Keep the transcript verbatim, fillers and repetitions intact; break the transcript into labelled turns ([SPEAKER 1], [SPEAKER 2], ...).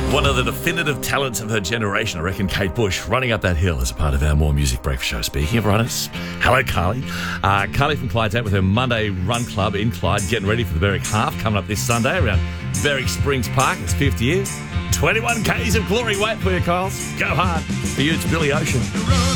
[SPEAKER 1] One of the definitive talents of her generation, I reckon, Kate Bush, running up that hill as a part of our More Music Breakfast show. Speaking of runners, hello, Carly. Uh, Carly from Clyde's out with her Monday Run Club in Clyde, getting ready for the Berwick Half coming up this Sunday around Berwick Springs Park. It's fifty years. twenty-one kays of glory wait for you, Kyles. Go hard. For you, it's Billy Ocean.